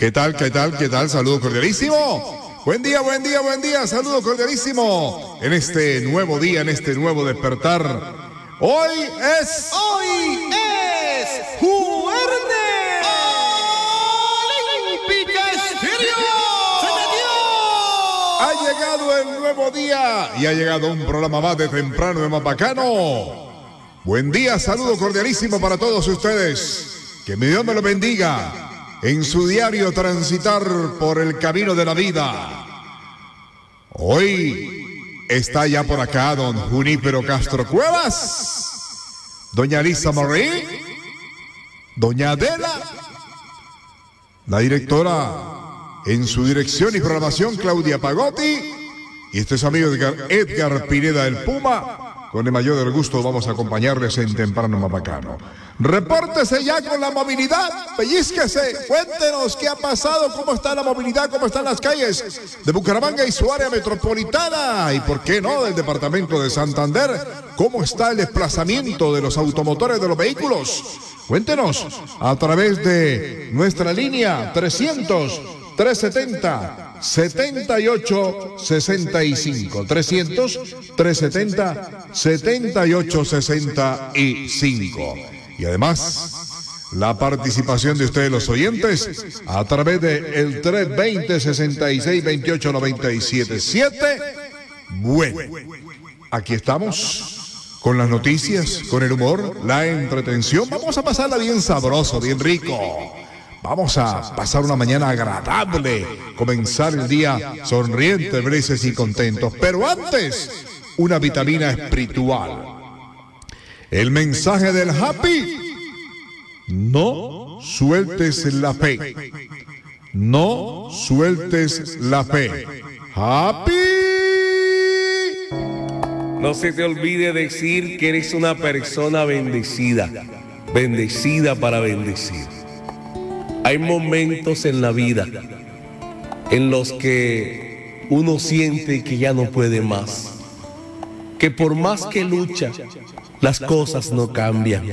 ¿Qué tal? ¿Qué tal? ¿Qué tal? Saludo cordialísimo. Buen día, buen día, buen día. Saludo cordialísimo. En este nuevo día, en este nuevo despertar. Hoy es Jueves Olímpica Estéreo. Ha llegado el nuevo día y ha llegado un programa más de temprano de más bacano. Buen día, saludo cordialísimo para todos ustedes. Que mi Dios me lo bendiga en su diario transitar por el camino de la vida. Hoy está ya por acá don Junípero Castro Cuevas, doña Lisa Marie, doña Adela, la directora en su dirección y programación Claudia Pagotti, y este es amigo Edgar Pineda del Puma. Con el mayor del gusto vamos a acompañarles en Temprano Más Bacano. Repórtese ya con la movilidad, pellizquese, cuéntenos qué ha pasado, cómo está la movilidad, cómo están las calles de Bucaramanga y su área metropolitana, y por qué no del departamento de Santander, cómo está el desplazamiento de los automotores, de los vehículos. Cuéntenos a través de nuestra línea 300-370-7865, 300-370-7865. Y además, la participación de ustedes, los oyentes, a través del 320-6628-977. Bueno, aquí estamos con las noticias, con el humor, la entretención. Vamos a pasarla bien sabroso, bien rico. Vamos a pasar una mañana agradable, comenzar el día sonrientes, felices y contentos. Pero antes, una vitamina espiritual. El mensaje del Happy: no sueltes la fe. No sueltes la fe. Happy. No se te olvide decir que eres una persona bendecida. Bendecida para bendecir. Hay momentos en la vida en los que uno siente que ya no puede más, que por más que lucha, las cosas no cambian,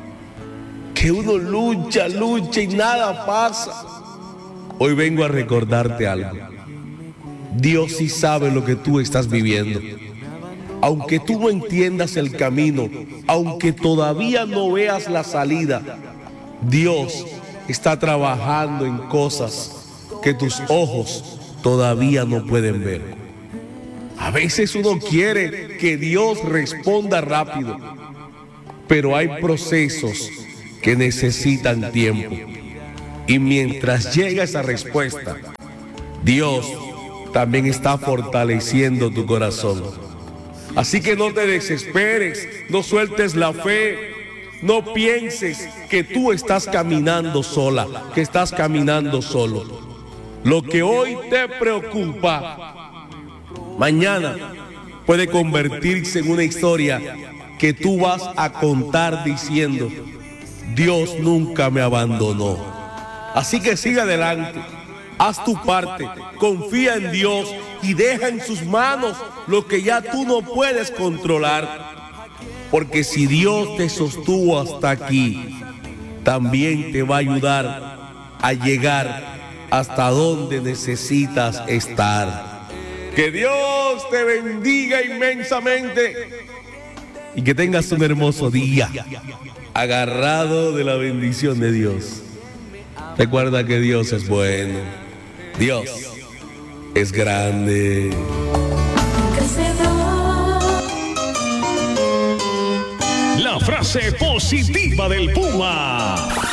que uno lucha y nada pasa. Hoy vengo a recordarte algo. Dios sí sabe lo que tú estás viviendo. Aunque tú no entiendas el camino, aunque todavía no veas la salida, Dios está trabajando en cosas que tus ojos todavía no pueden ver. A veces uno quiere que Dios responda rápido, pero hay procesos que necesitan tiempo. Y mientras llega esa respuesta, Dios también está fortaleciendo tu corazón. Así que no te desesperes, no sueltes la fe. No pienses que tú estás caminando sola, que estás caminando solo. Lo que hoy te preocupa, mañana puede convertirse en una historia que tú vas a contar diciendo: Dios nunca me abandonó. Así que sigue adelante, haz tu parte, confía en Dios y deja en sus manos lo que ya tú no puedes controlar. Porque si Dios te sostuvo hasta aquí, también te va a ayudar a llegar hasta donde necesitas estar. Que Dios te bendiga inmensamente y que tengas un hermoso día, agarrado de la bendición de Dios. Recuerda que Dios es bueno, Dios es grande. La frase positiva del Puma.